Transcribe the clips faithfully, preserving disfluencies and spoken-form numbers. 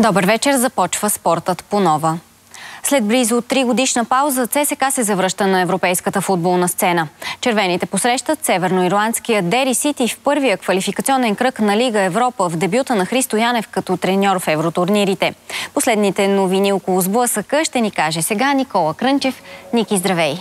Добър вечер, започва спортът по нова. След близо три годишна пауза ЦСКА се завръща на европейската футболна сцена. Червените посрещат северноирландския Дери Сити в първия квалификационен кръг на Лига Европа в дебюта на Христо Янев като треньор в евротурнирите. Последните новини около сблъсъка ще ни каже сега Никола Крънчев. Ники, здравей!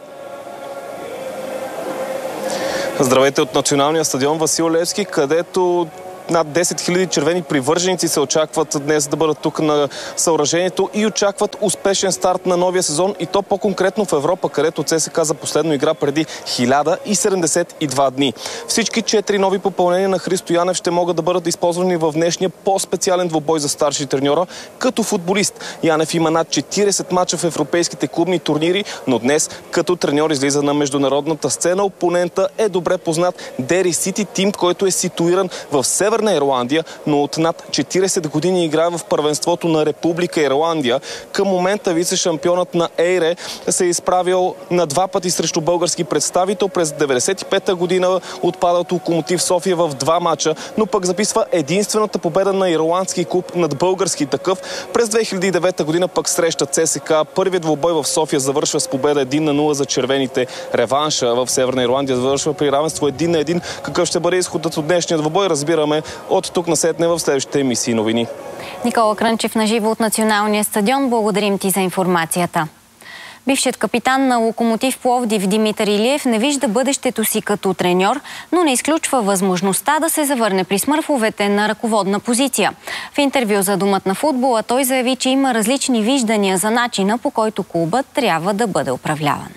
Здравейте от националния стадион Васил Левски, където над десет хиляди червени привърженици се очакват днес да бъдат тук на съоръжението и очакват успешен старт на новия сезон, и то по-конкретно в Европа, където ЦСКА за последно игра преди хиляда седемдесет и два дни. Всички четири нови попълнения на Христо Янев ще могат да бъдат използвани в днешния по-специален двубой за старши треньора като футболист. Янев има над четиридесет мача в европейските клубни турнири, но днес като треньор излиза на международната сцена. Опонента е добре познат Дери Сити, тим, който е ситуиран в Северна Ирландия, но от над четиридесет години играе в първенството на Република Ирландия. Към момента вице-шампионът на Ейре се е изправил на два пъти срещу български представител. През деветдесет и пета година отпада от Локомотив София в два мача, но пък записва единствената победа на ирландски клуб над български такъв. През две хиляди и девета година пък среща ЦСКА. Първият двубой в София завършва с победа един на нула за червените. Реванша в Северна Ирландия завършва при равенство един на един. Какъв ще бъде изходът от днешния двубой, разбираме от тук насетне в следващите емисии новини. Никола Крънчев на живо от националния стадион. Благодарим ти за информацията. Бившият капитан на Локомотив Пловдив Димитър Илиев не вижда бъдещето си като треньор, но не изключва възможността да се завърне при смърфовете на ръководна позиция. В интервю за Домът на футбола той заяви, че има различни виждания за начина, по който клубът трябва да бъде управляван.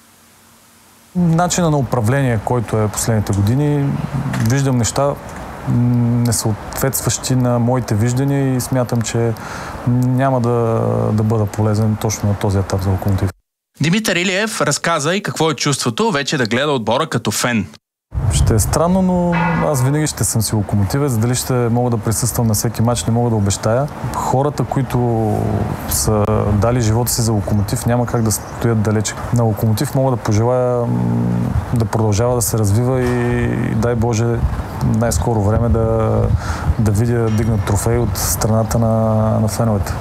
Начина на управление, който е последните години, виждам неща несъответстващи на моите виждания и смятам, че няма да, да бъда полезен точно на този етап за Локомотив. Димитър Илиев разказа и какво е чувството вече да гледа отбора като фен. Ще е странно, но аз винаги ще съм си локомотивец. Дали ще мога да присъствам на всеки матч, не мога да обещая. Хората, които са дали живота си за Локомотив, няма как да стоят далече. На Локомотив мога да пожелая да продължава да се развива и дай Боже най-скоро време да, да видя дигнат трофей от страната на, на феновете.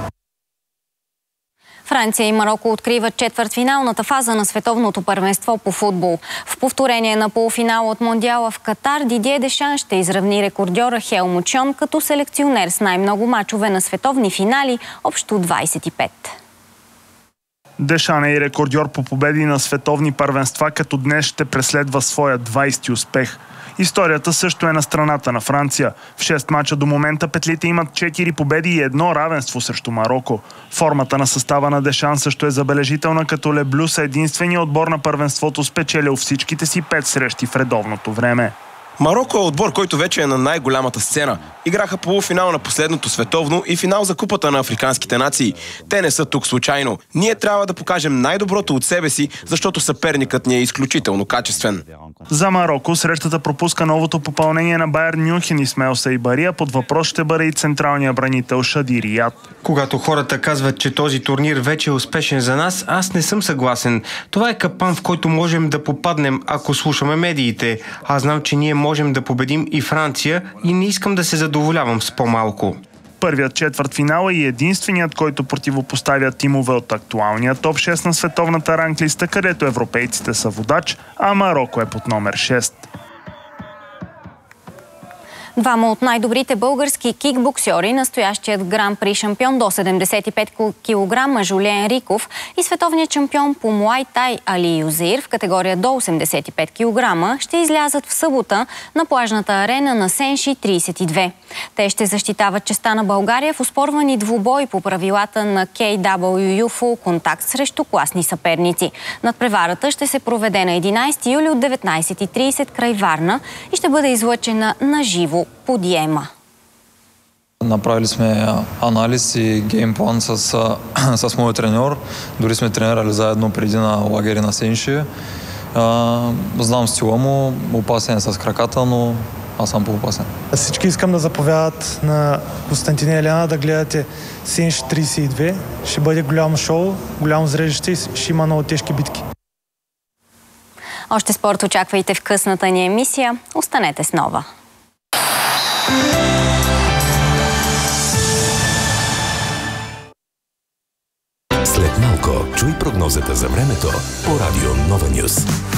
Франция и Мароко откриват четвъртфиналната фаза на световното първенство по футбол. В повторение на полуфинала от Мондиала в Катар, Дидие Дешан ще изравни рекордьора Хелмут Шон като селекционер с най-много мачове на световни финали, общо двадесет и пет. Дешан е и рекордьор по победи на световни първенства, като днес ще преследва своя двадесети успех. Историята също е на страната на Франция. В шест мача до момента петлите имат четири победи и едно равенство срещу Мароко. Формата на състава на Дешан също е забележителна, като Ле Блю са единствения отбор на първенството, спечелил всичките си пет срещи в редовното време. Мароко е отбор, който вече е на най-голямата сцена. Играха полуфинал на последното световно и финал за Купата на африканските нации. Те не са тук случайно. Ние трябва да покажем най-доброто от себе си, защото съперникът ни е изключително качествен. За Мароко срещата пропуска новото попълнение на Байерн Мюнхен Исмаил Сайбари, а под въпрос ще бъде и централния бранител Шади Рият. Когато хората казват, че този турнир вече е успешен за нас, аз не съм съгласен. Това е капан, в който можем да попаднем, ако слушаме медиите. Аз знам, че ние можем да победим и Франция и не искам да се задоволявам с по-малко. Първият четвъртфинал е и единственият, който противопоставя тимове от актуалния топ шест на световната ранглиста, където европейците са водач, а Мароко е под номер шест. Двама от най-добрите български кикбоксьори, настоящият гран-при шампион до седемдесет и пет килограма Жулиен Риков и световният шампион по Муай Тай Али Юзир в категория до осемдесет и пет килограма ще излязат в събота на плажната арена на Сенши тридесет и две. Те ще защитават честа на България в оспорвани двубой по правилата на Кей Дабъл Ю Ю Full Contact срещу класни съперници. Надпреварата ще се проведе на единадесети юли от деветнадесет и тридесет край Варна и ще бъде излъчена на живо по Диема. Направили сме анализ и геймплан с, с моят треньор. Дори сме тренирали заедно преди на лагери на Сенши. Знам стила му, опасен е с краката, но аз съм по-опасен. Всички искам да заповядат на Константин и Елена да гледате Сенши тридесет и две. Ще бъде голямо шоу, голямо зрелище и ще има много тежки битки. Още спорт очаквайте в късната ни емисия. Останете с Нова. След малко чуй прогнозата за времето по Радио Нова Нюс.